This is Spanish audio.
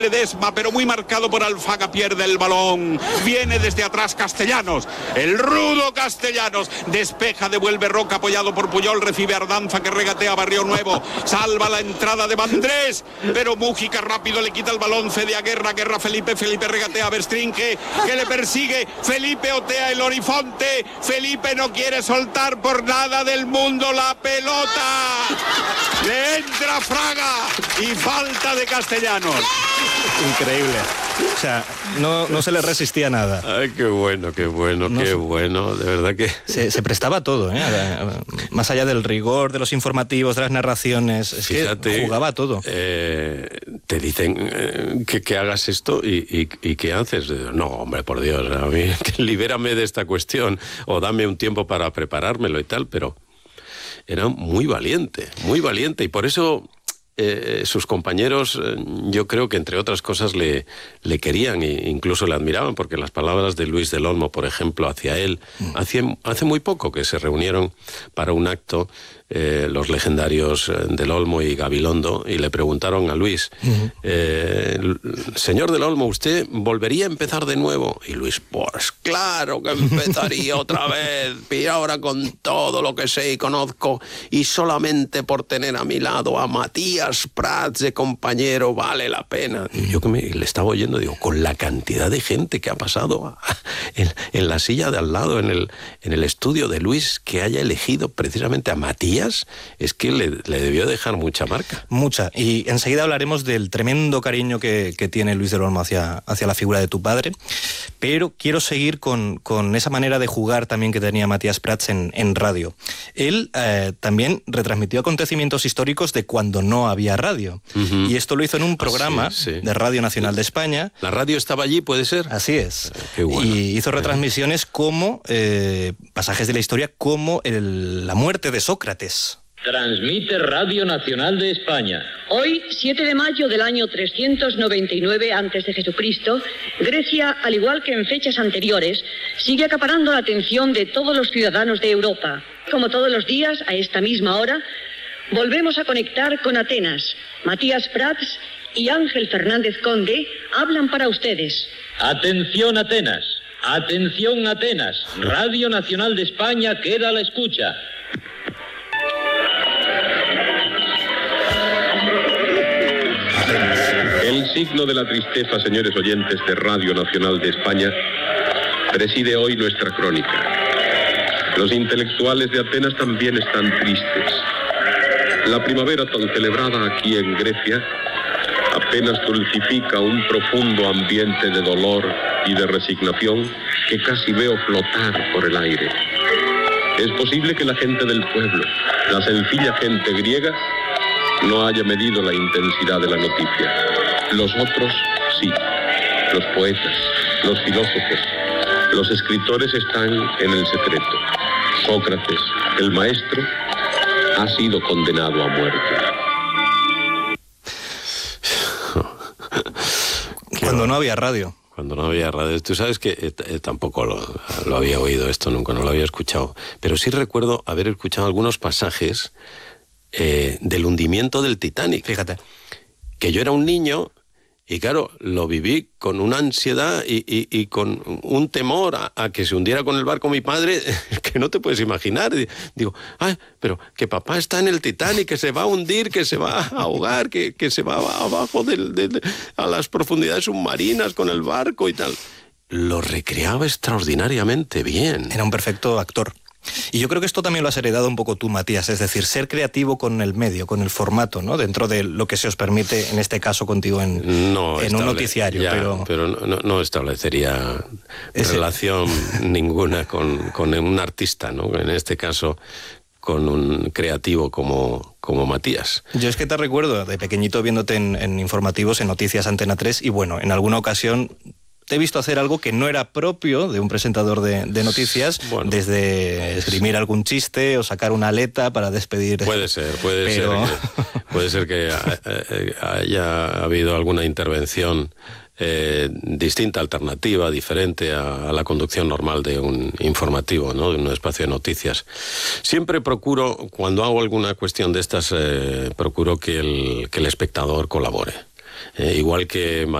Ledesma, pero muy marcado por Alfaga, pierde el balón. Viene desde atrás Castellanos, el rudo Castellanos. Despeja, devuelve Roca, apoyado por Puyol. Recibe Ardanza, que regatea Barrio Nuevo. Salva la entrada de Vandrés, pero Mújica rápido le quita el balón. Cede a Guerra, Guerra Felipe regatea a Verstringe, que le persigue. Felipe otea el horizonte. Felipe no quiere soltar por nada del mundo la pelota. Le entra Fraga y falta de Castellanos. Increíble. O sea, no se le resistía nada. Ay, qué bueno, qué bueno, no, qué bueno. De verdad que... Se prestaba a todo, ¿eh? Más allá del rigor de los informativos, de las narraciones. Fíjate, que jugaba a todo. Te dicen que hagas esto y ¿qué haces? No, hombre, por Dios, a mí, libérame de esta cuestión o dame un tiempo para preparármelo y tal, pero era muy valiente y por eso... sus compañeros, yo creo que entre otras cosas le querían e incluso le admiraban, porque las palabras de Luis del Olmo, por ejemplo, hacia él, hace muy poco que se reunieron para un acto los legendarios del Olmo y Gabilondo, y le preguntaron a Luis, señor del Olmo, ¿usted volvería a empezar de nuevo? Y Luis, pues claro que empezaría otra vez, y ahora con todo lo que sé y conozco, y solamente por tener a mi lado a Matías Prats de compañero vale la pena. Y yo que le estaba oyendo, digo, con la cantidad de gente que ha pasado en la silla de al lado, en el estudio de Luis, que haya elegido precisamente a Matías, es que le debió dejar mucha marca. Mucha. Y enseguida hablaremos del tremendo cariño que tiene Luis del Olmo hacia la figura de tu padre, pero quiero seguir con esa manera de jugar también que tenía Matías Prats en radio. Él también retransmitió acontecimientos históricos de cuando no había radio. Y esto lo hizo en un programa de Radio Nacional de España. ¿La radio estaba allí, puede ser? Así es. Qué bueno. Y hizo retransmisiones como pasajes de la historia, como la muerte de Sócrates. Transmite Radio Nacional de España. Hoy, 7 de mayo del año 399 a.C., Grecia, al igual que en fechas anteriores, sigue acaparando la atención de todos los ciudadanos de Europa. Como todos los días, a esta misma hora, volvemos a conectar con Atenas. Matías Prats y Ángel Fernández Conde hablan para ustedes. Atención, Atenas. Atención, Atenas. Radio Nacional de España queda a la escucha. El signo de la tristeza, señores oyentes de Radio Nacional de España, preside hoy nuestra crónica. Los intelectuales de Atenas también están tristes. La primavera tan celebrada aquí en Grecia apenas dulcifica un profundo ambiente de dolor y de resignación que casi veo flotar por el aire. Es posible que la gente del pueblo, la sencilla gente griega, no haya medido la intensidad de la noticia. Los otros, sí. Los poetas, los filósofos, los escritores están en el secreto. Sócrates, el maestro, ha sido condenado a muerte. Cuando no había radio. Cuando no había radio. Tú sabes que tampoco lo había oído esto, nunca, no lo había escuchado. Pero sí recuerdo haber escuchado algunos pasajes del hundimiento del Titanic. Fíjate. Que yo era un niño y claro, lo viví con una ansiedad y con un temor a que se hundiera con el barco mi padre que no te puedes imaginar. Digo, ay, pero que papá está en el Titanic, que se va a hundir, que se va a ahogar, que se va abajo a las profundidades submarinas con el barco y tal. Lo recreaba extraordinariamente bien. Era un perfecto actor. Y yo creo que esto también lo has heredado un poco tú, Matías, es decir, ser creativo con el medio, con el formato, ¿no? Dentro de lo que se os permite, en este caso contigo, en un noticiario. Ya, pero no establecería relación ninguna con un artista, ¿no? En este caso, con un creativo como Matías. Yo es que te recuerdo de pequeñito viéndote en informativos, en Noticias Antena 3, y bueno, en alguna ocasión te he visto hacer algo que no era propio de un presentador de noticias, bueno, desde esgrimir algún chiste o sacar una aleta para despedir. Puede ser que haya habido alguna intervención distinta, alternativa, diferente a la conducción normal de un informativo, ¿no? De un espacio de noticias. Siempre procuro, cuando hago alguna cuestión de estas, procuro que el espectador colabore. igual que